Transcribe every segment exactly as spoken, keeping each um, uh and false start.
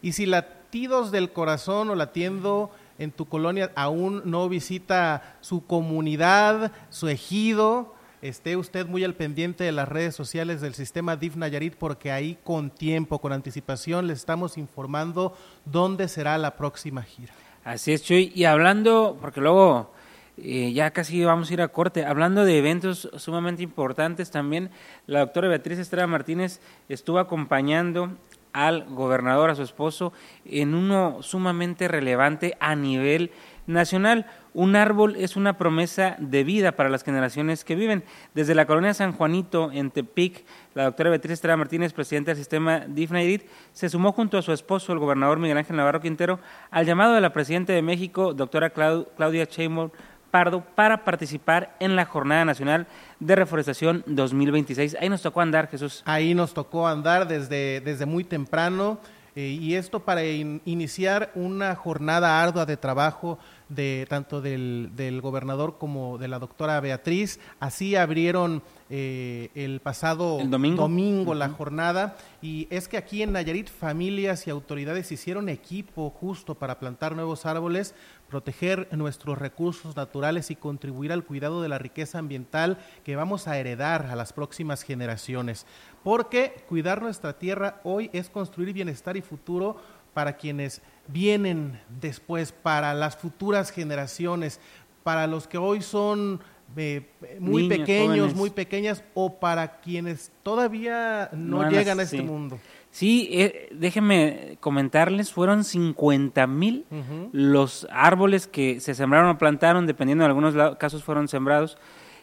Y si Latidos del Corazón o Latiendo en tu colonia aún no visita su comunidad, su ejido, esté usted muy al pendiente de las redes sociales del sistema D I F Nayarit, porque ahí con tiempo, con anticipación, les estamos informando dónde será la próxima gira. Así es, Chuy. Y hablando, porque luego eh, ya casi vamos a ir a corte, hablando de eventos sumamente importantes también, la doctora Beatriz Estrada Martínez estuvo acompañando al gobernador, a su esposo, en uno sumamente relevante a nivel nacional. Un árbol es una promesa de vida para las generaciones que viven. Desde la colonia San Juanito, en Tepic, la doctora Beatriz Estrada Martínez, presidenta del sistema D I F Nayarit, se sumó junto a su esposo, el gobernador Miguel Ángel Navarro Quintero, al llamado de la presidenta de México, doctora Claudia Sheinbaum Pardo, para participar en la Jornada Nacional de Reforestación dos mil veintiséis. Ahí nos tocó andar, Jesús. Ahí nos tocó andar desde, desde muy temprano, eh, y esto para in, iniciar una jornada ardua de trabajo de tanto del, del gobernador como de la doctora Beatriz. Así abrieron eh, el pasado el domingo, domingo uh-huh. la jornada, y es que aquí en Nayarit familias y autoridades hicieron equipo justo para plantar nuevos árboles, proteger nuestros recursos naturales y contribuir al cuidado de la riqueza ambiental que vamos a heredar a las próximas generaciones. Porque cuidar nuestra tierra hoy es construir bienestar y futuro para quienes vienen después, para las futuras generaciones, para los que hoy son eh, muy Niños, pequeños, jóvenes. muy pequeñas, o para quienes todavía no, No llegan a sí. este mundo. Sí, eh, déjenme comentarles, fueron cincuenta mil uh-huh. los árboles que se sembraron o plantaron, dependiendo de algunos casos fueron sembrados,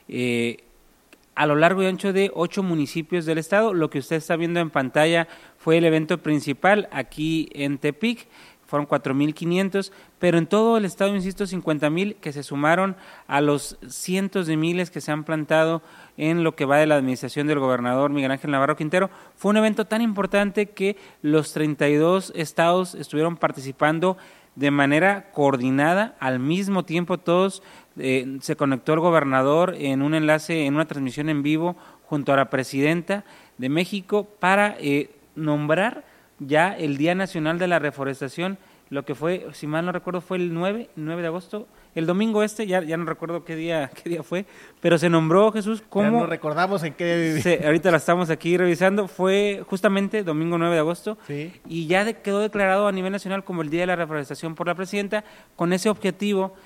eh, a lo largo y ancho de ocho municipios del estado. Lo que usted está viendo en pantalla fue el evento principal aquí en Tepic, fueron cuatro mil quinientos, pero en todo el estado, insisto, cincuenta mil que se sumaron a los cientos de miles que se han plantado en lo que va de la administración del gobernador Miguel Ángel Navarro Quintero. Fue un evento tan importante que los treinta y dos estados estuvieron participando de manera coordinada, al mismo tiempo todos, eh, se conectó el gobernador en un enlace, en una transmisión en vivo junto a la presidenta de México para eh, nombrar ya el Día Nacional de la Reforestación, lo que fue, si mal no recuerdo, fue el nueve de agosto, el domingo este, ya, ya no recuerdo qué día qué día fue, pero se nombró, Jesús, como... Ya no recordamos en qué... Se, ahorita la estamos aquí revisando, fue justamente domingo nueve de agosto, sí. Y ya de, quedó declarado a nivel nacional como el Día de la Reforestación por la presidenta, con ese objetivo